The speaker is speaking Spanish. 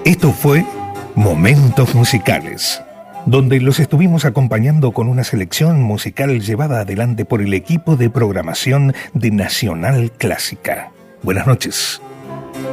Esto fue Momentos Musicales, donde los estuvimos acompañando con una selección musical llevada adelante por el equipo de programación de Nacional Clásica. Buenas noches.